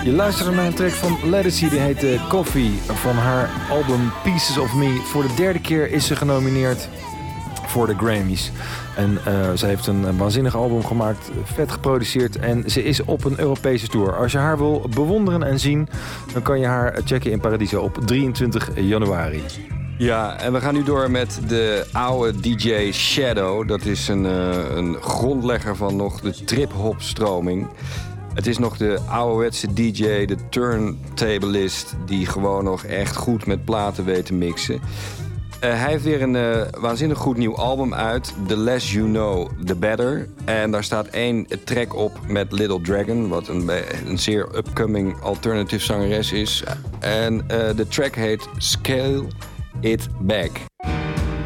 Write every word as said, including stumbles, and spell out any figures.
Je luisterde naar een track van Ledisi, die heet uh, Coffee, van haar album Pieces of Me. Voor de derde keer is ze genomineerd voor de Grammys. En uh, ze heeft een, een waanzinnig album gemaakt, vet geproduceerd en ze is op een Europese tour. Als je haar wil bewonderen en zien, dan kan je haar checken in Paradiso op drieëntwintig januari. Ja, en we gaan nu door met de oude D J Shadow. Dat is een, uh, een grondlegger van nog de trip-hop stroming. Het is nog de ouderwetse D J, de turntablist, die gewoon nog echt goed met platen weet te mixen. Uh, hij heeft weer een uh, waanzinnig goed nieuw album uit. The Less You Know, The Better. En daar staat één track op met Little Dragon, wat een, een zeer upcoming alternative zangeres is. En uh, de track heet Scale It Back.